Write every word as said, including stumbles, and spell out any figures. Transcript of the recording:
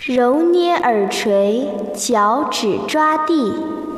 揉捏耳垂，脚趾抓地。